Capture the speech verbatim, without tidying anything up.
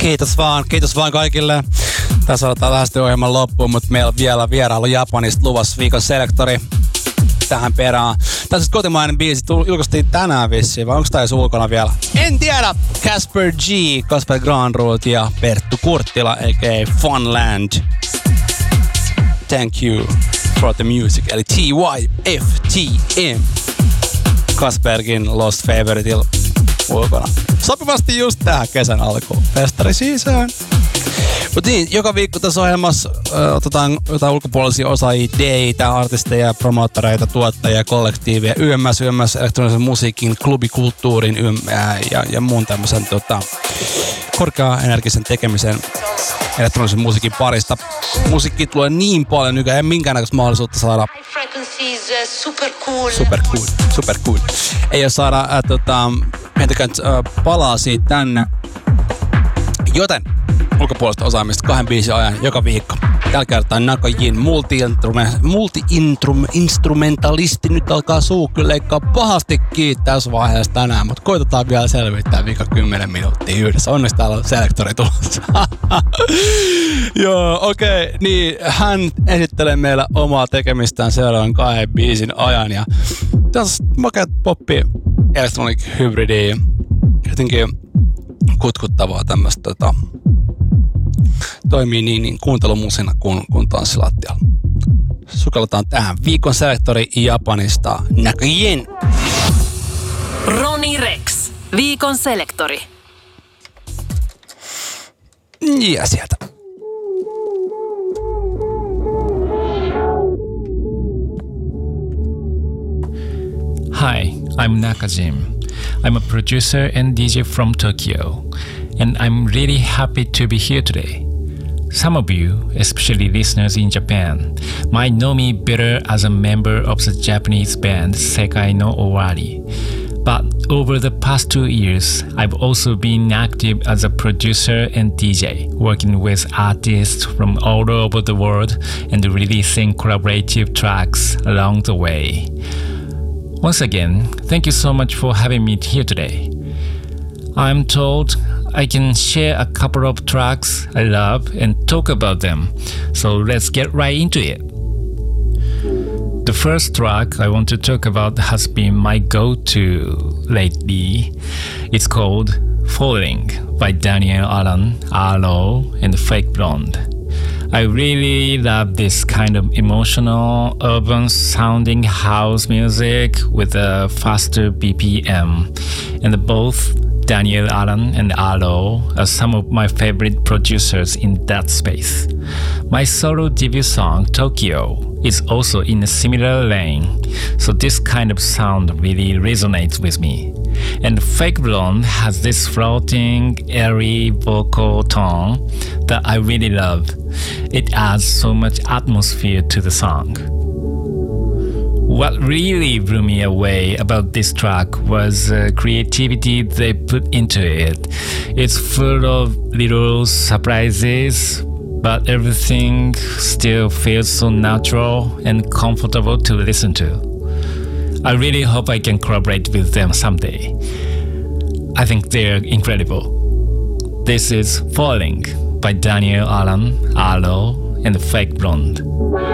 Kiitos vaan, kiitos vaan kaikille. Tässä aletaan lähestyä ohjelman loppuun, mutta meillä on vielä vierailu Japanista luvassa viikon selektori tähän perään. Tässä kotimainen biisi julkaistiin tänään vissiin, vai onko tämä edes ulkona vielä? En tiedä! Casper G, Kasper Granroth ja Perttu Kurttila, a k a Funland. Thank you for the music, eli T Y F T M. Kasperkin Lost Favoriteilla ulkona. Sopivasti just tähän kesän alkuun. Festari sisään. Mutta niin, joka viikko tässä ohjelmassa ö, otetaan jotain ulkopuolisia osaajia, deitä, artisteja, promoottoreita, tuottajia, kollektiiveja, yms, yms, elektronisen musiikin, klubikulttuurin ym, ää, ja, ja muun tämmöisen tota, korkea-energisen tekemisen elektronisen musiikin parista. Musiikki tulee niin paljon nykyään, ei minkäännäköistä mahdollisuutta saada super cool. Super cool, super cool. Ei ole saada äh, tota, heitäkään äh, palaa siitä tänne. Joten ulkopuolista osaamista kahden biisin ajan joka viikko. Tällä kertaa Nakajin multi-instrumentalisti. Nyt alkaa suu kyllä leikkaa pahasti kiinni tässä vaiheessa tänään, mutta koitetaan vielä selvittää viikko kymmenen minuuttia yhdessä. Onneksi täällä on selektori tulossa. Joo, okei. Okay, niin, hän esittelee meillä omaa tekemistään seuraavan kahden biisin ajan. Ja tässä makeat poppi electronic hybridia. Jotenkin kutkuttavaa tämmöistä tota, toimii niin, niin kuuntelumusina kuin, kuin tanssilattialla. Sukelletaan tähän viikon selektori Japanista Nakajin. Roni Rex, viikon selektori. Ja sieltä. Hi, I'm Nakajin. I'm a producer and D J from Tokyo, and I'm really happy to be here today. Some of you, especially listeners in Japan, might know me better as a member of the Japanese band Sekai no Owari. But over the past two years, I've also been active as a producer and D J, working with artists from all over the world and releasing collaborative tracks along the way. Once again, thank you so much for having me here today. I'm told I can share a couple of tracks I love and talk about them, so let's get right into it. The first track I want to talk about has been my go-to lately. It's called Falling by Daniel Alan, Arlo, and Fake Blonde. I really love this kind of emotional, urban-sounding house music with a faster B P M, and both Daniel Alan and Arlo are some of my favorite producers in that space. My solo debut song, Tokyo, is also in a similar lane, so this kind of sound really resonates with me. And Fake Blonde has this floating, airy vocal tone that I really love. It adds so much atmosphere to the song. What really blew me away about this track was the creativity they put into it. It's full of little surprises, but everything still feels so natural and comfortable to listen to. I really hope I can collaborate with them someday. I think they're incredible. This is Falling by Daniel Alan, Arlo, and Fake Blonde.